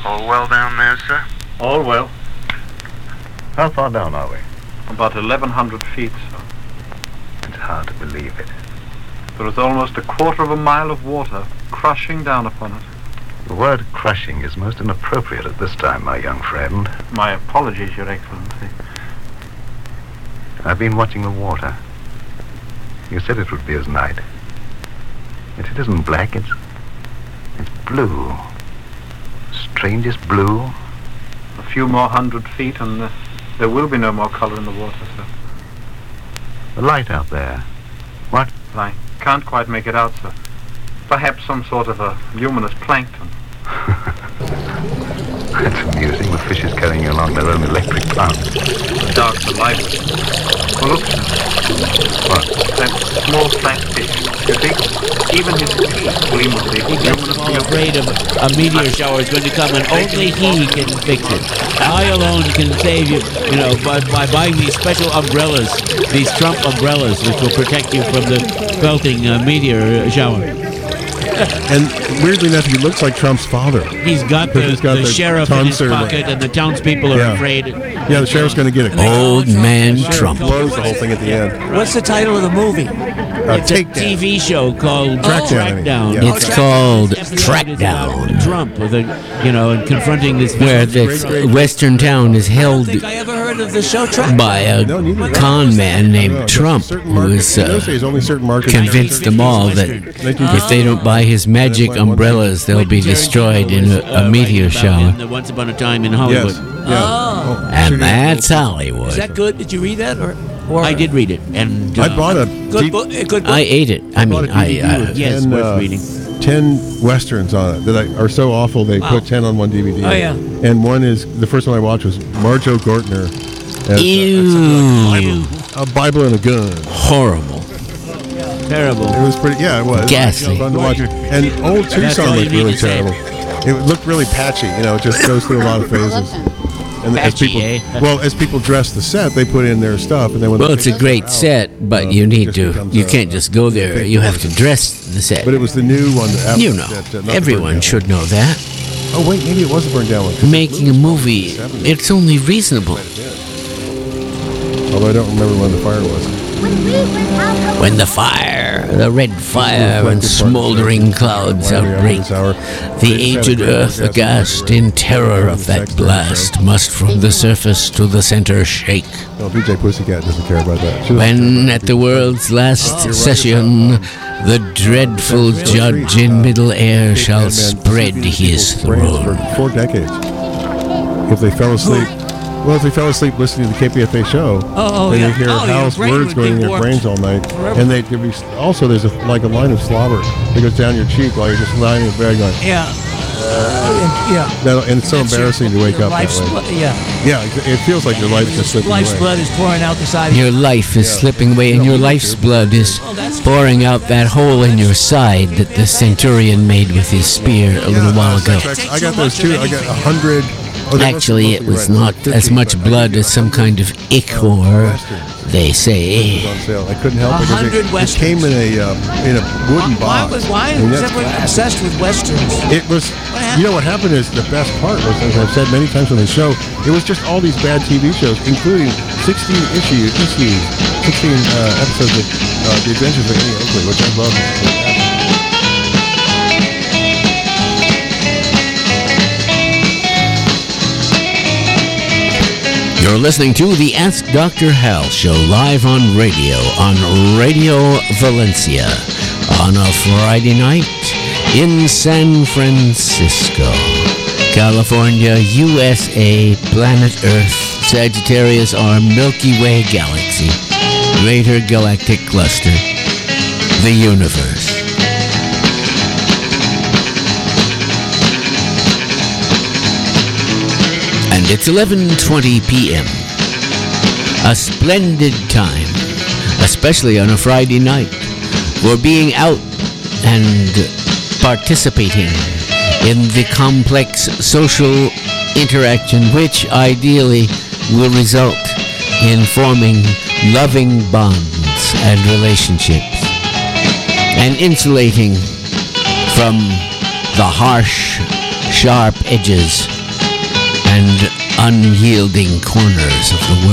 All well down there, sir? All well. How far down are we? About 1,100 feet, sir. It's hard to believe it. There is almost a quarter of a mile of water crushing down upon us. The word crushing is most inappropriate at this time, my young friend. My apologies, Your Excellency. I've been watching the water. You said it would be as night. Yet it isn't black, it's blue. Strangest blue. A few more 100 feet and there will be no more color in the water, sir. The light out there. What? I can't quite make it out, sir. Perhaps some sort of a luminous plankton. That's amusing. The fishes carrying along their own electric plants. The dark's alive with it. Well, look, sir. What? That small flat fish. You think even his teeth gleam with the He gets all afraid of a meteor shower is going to come, and only he can fix it. I alone can save you, by buying these special umbrellas, these Trump umbrellas, which will protect you from the pelting meteor shower. And weirdly enough, he looks like Trump's father. He's got the sheriff in his pocket, and the townspeople are afraid. Yeah, the sheriff's going to get it. Old man Trump. Blows the whole thing at the end. What's the title of the movie? It's a TV show called Trackdown. Yeah. It's called Trackdown. Trump, with and confronting this. Where this western town is held I don't think I ever heard of the show Trackdown. by a con man named Trump, who is convinced them all that if they don't buy his magic umbrellas, they'll be destroyed in a meteor shower. Once upon a time in Hollywood. And that's Hollywood. Is that good? Did you read that? Or I did read it, and I bought a good book. I ate it. I mean, yes, worth reading. 10 westerns on it that are so awful they put 10 on one DVD. Oh yeah. And one is the first one I watched was Marjo Gortner. Ew. A Bible and a gun. Horrible. Terrible. It was pretty. Yeah, it was. Ghastly. Fun to watch. And old Tucson looked really terrible. It looked really patchy. It just goes through a lot of phases. And Patchy, as people dress the set, they put in their stuff, and then when it's a great set, but you can't just go there. You have to dress the set. But it was the new one. Everyone should know that. Oh wait, maybe it was a burned down one. Making a movie, it's only reasonable. Although I don't remember when the fire was. When the red fire and smoldering clouds outbreak, the aged earth aghast in terror of that blast must from the surface to the center shake. No, BJ Pussycat doesn't care about that. When at the world's last session, the dreadful judge in middle air shall spread his throne. For 4 decades. If they fell asleep. Well, if they fell asleep listening to the KPFA show, they would hear Hal's words going in their brains all night. Forever. And there's a line of slobber that goes down your cheek while you're just lying in bed going, and it's so embarrassing to wake up that way. Yeah, it feels like your life's just slipping away. Life's blood is pouring out the side. Your life is slipping away, and your life's blood is pouring out that hole in your side that the centurion made with his spear a little while ago. I got those too. I got 100... Actually, it was not as much blood as some kind of ichor, they say. I couldn't help it because it came in a wooden box. Why was everyone obsessed with westerns? It was. What happened is the best part was, as I've said many times on the show, it was just all these bad TV shows, including 16 episodes of The Adventures of Annie Oakley, which I love. You're listening to the Ask Dr. Hal show live on Radio Valencia on a Friday night in San Francisco, California, USA, planet Earth, Sagittarius, our Milky Way galaxy, Greater Galactic Cluster, the universe. And it's 11:20 p.m. A splendid time, especially on a Friday night, for being out and participating in the complex social interaction which ideally will result in forming loving bonds and relationships and insulating from the harsh, sharp edges and unyielding corners of the world.